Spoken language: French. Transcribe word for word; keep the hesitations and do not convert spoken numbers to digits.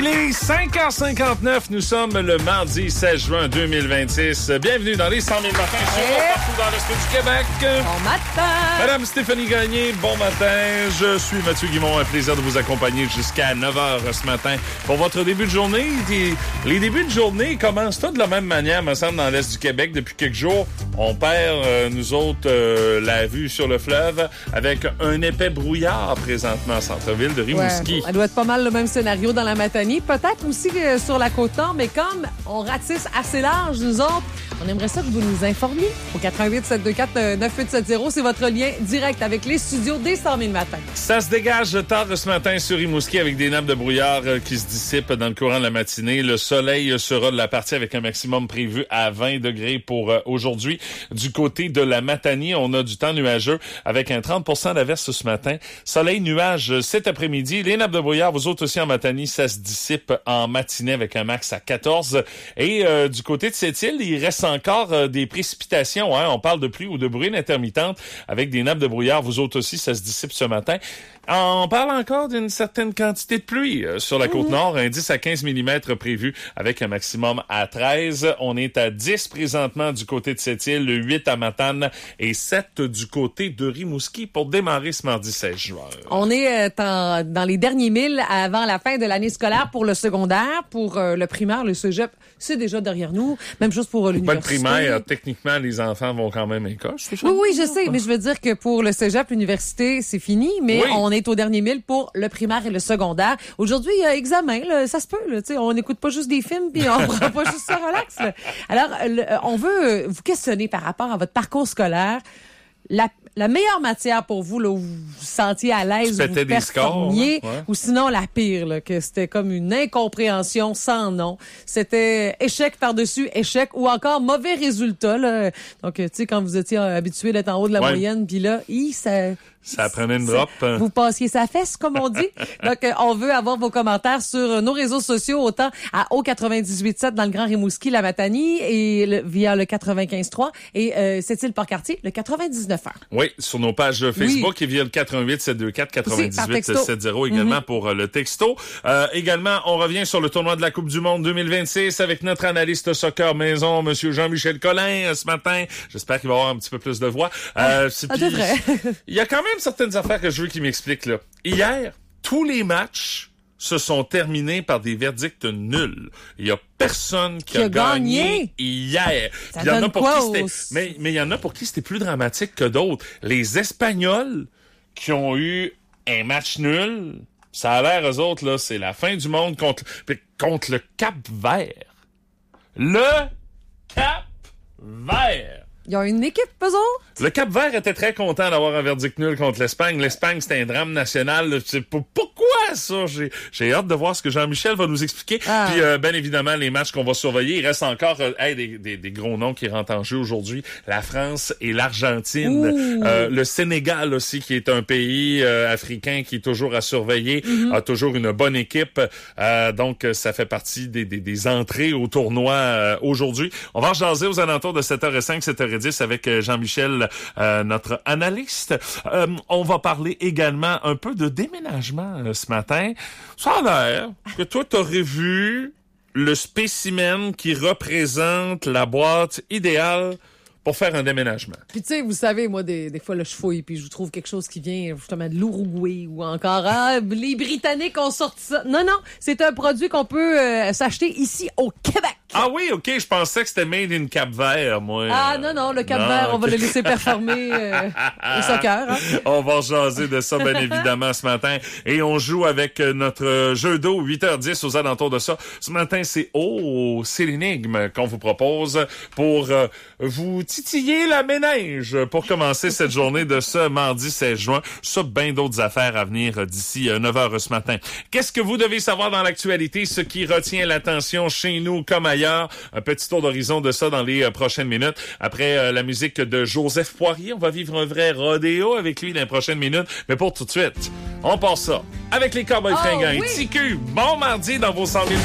Il est cinq heures cinquante-neuf, nous sommes le mardi seize juin deux mille vingt-six. Bienvenue dans les cent mille matins sur Hey. partout dans l'Est du Québec. Bon matin! Madame Stéphanie Gagné, bon matin. Je suis Mathieu Guimond, un plaisir de vous accompagner jusqu'à neuf heures ce matin pour votre début de journée. Les, les débuts de journée commencent tous de la même manière, me semble, dans l'Est du Québec. Depuis quelques jours, on perd, euh, nous autres, euh, la vue sur le fleuve avec un épais brouillard présentement en centre-ville de Rimouski. Ouais, elle doit être pas mal le même scénario dans la Matanie. Peut-être aussi euh, sur la Côte-Nord, mais comme on ratisse assez large, nous autres, on aimerait ça que vous nous informiez. Au quatre un huit sept deux quatre neuf huit sept zéro, c'est votre lien direct avec les studios des cent mille matins. Ça se dégage tard ce matin sur Rimouski avec des nappes de brouillard qui se dissipent dans le courant de la matinée. Le soleil sera de la partie avec un maximum prévu à vingt degrés pour aujourd'hui. Du côté de la Matanie, on a du temps nuageux avec un trente pour cent d'averse ce matin. Soleil, nuage cet après-midi. Les nappes de brouillard, vous autres aussi en Matanie, ça se dissipe en matinée avec un max à quatorze. Et euh, du côté de cette île, il reste encore euh, des précipitations. Hein? On parle de pluie ou de bruine intermittente avec des nappes de brouillard. Vous autres aussi, ça se dissipe ce matin. On parle encore d'une certaine quantité de pluie euh, sur la Côte-Nord. Un dix à quinze millimètres prévu avec un maximum à treize. On est à dix présentement du côté de cette île, huit à Matane et sept du côté de Rimouski pour démarrer ce mardi seize juin. On est euh, en- dans les derniers milles avant la fin de l'année scolaire pour le secondaire, pour euh, le primaire, le cégep, c'est déjà derrière nous. Même chose pour euh, Pas le l'université. primaire, techniquement, les enfants vont quand même à l'école. c'est ça? Oui, oui, je sais, mais je veux dire que pour le cégep, l'université, c'est fini, mais Oui. on est au dernier mille pour le primaire et le secondaire. Aujourd'hui, il y a examen, là, ça se peut, là, tu sais, on n'écoute pas juste des films puis on prend pas juste ça relax. Là. Alors, le- euh, on veut euh, vous questionner par rapport à votre parcours scolaire. La, la meilleure matière pour vous, là, où vous vous sentiez à l'aise, Tu où vous pétais des performiez, scores, hein? Ouais. ou sinon la pire, là, que c'était comme une incompréhension sans nom. C'était échec par-dessus échec ou encore mauvais résultat. Là. Donc, euh, tu sais, quand vous étiez euh, habitué d'être en haut de la Ouais. moyenne, puis là, hi, ça... Ça prenait une ça- drop. hein. Vous passiez sa fesse, comme on dit. Donc, euh, on veut avoir vos commentaires sur euh, nos réseaux sociaux, autant à O quatre-vingt-dix-huit sept dans le Grand Rimouski, la Matanie, et le- via le quatre-vingt-quinze trois, et euh, Sept-Îles Port-Cartier, le quatre-vingt-dix-neuf heures. Oui, sur nos pages Facebook et via le quatre un huit sept deux quatre neuf Aussi, par huit texto. sept zéro également pour euh, le texto. Euh, également, on revient sur le tournoi de la Coupe du Monde deux mille vingt-six avec notre analyste soccer maison, Monsieur Jean-Michel Collin, euh, ce matin. J'espère qu'il va avoir un petit peu plus de voix. Euh, c'est- ça puis, devrait. Il y a quand même certaines affaires que je veux qu'il m'explique là. Hier, tous les matchs se sont terminés par des verdicts nuls. Il y a personne qui, Qui a, a gagné, gagné. hier. Ça Il y en a donne pour quoi qui au- c'était mais mais il y en a pour qui c'était plus dramatique que d'autres. Les Espagnols qui ont eu un match nul, ça a l'air eux autres là, c'est la fin du monde contre puis contre le Cap-Vert. Le Cap-Vert. Ils ont une équipe, eux autres? Le Cap-Vert était très content d'avoir un verdict nul contre l'Espagne. L'Espagne, c'était un drame national. là. C'est pour- pourquoi ça? J'ai, j'ai hâte de voir ce que Jean-Michel va nous expliquer. Ah. Puis, euh, bien évidemment, les matchs qu'on va surveiller. Il reste encore euh, hey, des, des, des gros noms qui rentrent en jeu aujourd'hui. La France et l'Argentine. Ouh. Euh, le Sénégal aussi, qui est un pays euh, africain qui est toujours à surveiller, Mm-hmm. a toujours une bonne équipe. Euh, donc, ça fait partie des, des, des entrées au tournoi euh, aujourd'hui. On va en jaser aux alentours de sept heures cinq, sept heures dix avec euh, Jean-Michel, euh, notre analyste. Euh, on va parler également un peu de déménagement euh, ce matin. Ça a l'air que toi, t'aurais vu le spécimen qui représente la boîte idéale pour faire un déménagement. Puis tu sais, vous savez, moi, des, des fois, là, je fouille, puis je vous trouve quelque chose qui vient justement de l'Uruguay ou encore, ah, les Britanniques ont sorti ça. Non, non, c'est un produit qu'on peut euh, s'acheter ici au Québec. Ah oui, OK, je pensais que c'était made in Cap-Vert, moi. Ah non, non, le Cap-Vert, on va ok. le laisser performer euh, au soccer. Hein. On va jaser de ça, bien évidemment, ce matin. Et on joue avec notre jeu d'eau, huit heures dix aux alentours de ça. Ce matin, c'est Oh, c'est l'énigme qu'on vous propose pour euh, vous titiller la méninge pour commencer cette journée de ce mardi seize juin. Ça, bien d'autres affaires à venir d'ici euh, neuf heures ce matin. Qu'est-ce que vous devez savoir dans l'actualité, ce qui retient l'attention chez nous comme ailleurs? Un petit tour d'horizon de ça dans les euh, prochaines minutes. Après euh, la musique de Joseph Poirier, on va vivre un vrai rodéo avec lui dans les prochaines minutes. Mais pour tout de suite, on passe ça avec les Cowboys Oh, fringants. oui. Et T Q, bon mardi dans vos cent mille